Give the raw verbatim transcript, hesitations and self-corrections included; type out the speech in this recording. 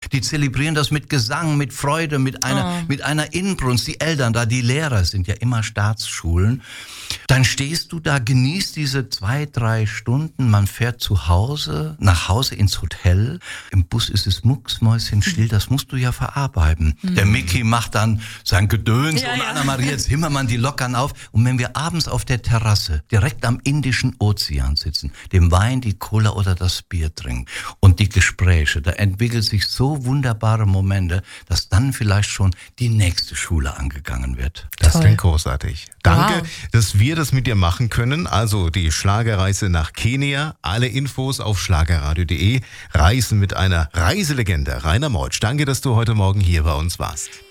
Die zelebrieren das mit Gesang, mit Freude, mit einer, oh. mit einer Inbrunst. Die Eltern da, die Lehrer sind ja immer Staatsschulen. Dann stehst du da, genießt diese zwei, drei Stunden. Man fährt zu Hause, nach Hause ins Hotel. Im Bus ist es mucksmäuschenstill, das musst du ja verarbeiten. Mhm. Der Mickey macht dann sein Gedöns ja, und ja. Anna-Maria Zimmermann, die lockern auf. Und wenn wir abends auf der Terrasse direkt am Indischen Ozean sitzen, dem Wein, die Cola oder das Bier trinken und die Gespräche, da entwickelt sich so wunderbare Momente, dass dann vielleicht schon die nächste Schule angegangen wird. Das Toll. klingt großartig. Danke, Wow. dass wir das mit dir machen können. Also die Schlagerreise nach Kenia. Alle Infos auf schlagerradio punkt de. Reisen mit einer Reiselegende, Rainer Meutsch. Danke, dass du heute Morgen hier bei uns warst.